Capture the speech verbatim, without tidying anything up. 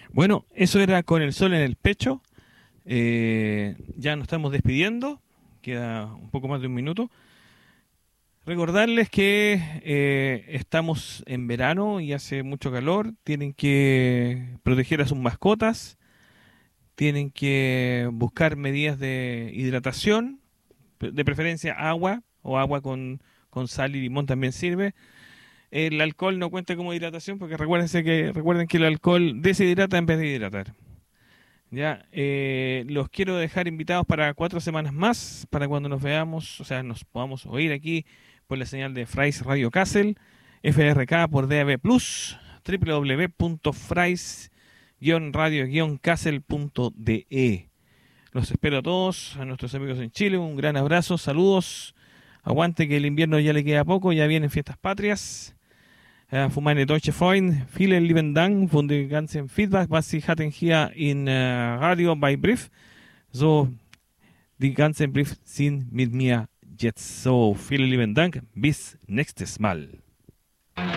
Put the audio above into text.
Bueno, eso era Con el sol en el pecho. Eh, ya nos estamos despidiendo. Queda un poco más de un minuto. Recordarles que eh, estamos en verano y hace mucho calor. Tienen que proteger a sus mascotas. Tienen que buscar medidas de hidratación. De preferencia agua o agua con, con sal y limón también sirve. El alcohol no cuenta como hidratación porque recuérdense que, recuerden que el alcohol deshidrata en vez de hidratar. Ya, eh, los quiero dejar invitados para cuatro semanas más, para cuando nos veamos, o sea, nos podamos oír aquí por la señal de Frais Radio Castle, F R K por D A B Plus, w w w punto frais radio castle punto d e. Los espero a todos, a nuestros amigos en Chile, un gran abrazo, saludos, aguante que el invierno ya le queda poco, ya vienen fiestas patrias. Uh, für meine deutsche Freunde, vielen lieben Dank für den ganzen Feedback, was Sie hatten hier in äh, Radio bei Brief. So, die ganzen Brief sind mit mir jetzt. So, vielen lieben Dank. Bis nächstes Mal.